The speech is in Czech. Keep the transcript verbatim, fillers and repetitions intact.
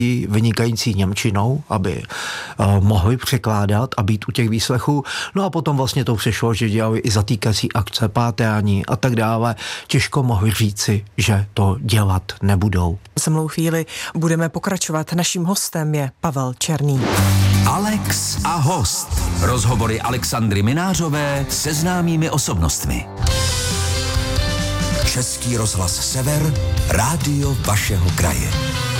vynikající němčinou, aby uh, mohli překládat a být u těch výslechů. No a potom vlastně to přišlo, že dělali i zatýkací akce, pátrání a tak dále. Těžko mohli říci, že to dělat nebudou. Za malou chvíli budeme pokračovat. Naším hostem je Pavel Černý. Alex a host. Rozhovory Alexandry Minářové se známými osobnostmi. Český rozhlas Sever, rádio vašeho kraje.